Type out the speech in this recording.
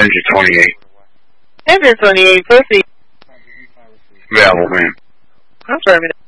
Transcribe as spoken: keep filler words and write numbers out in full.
Engine twenty-eight. Engine twenty-eight, proceed. Available, man. I'm sorry,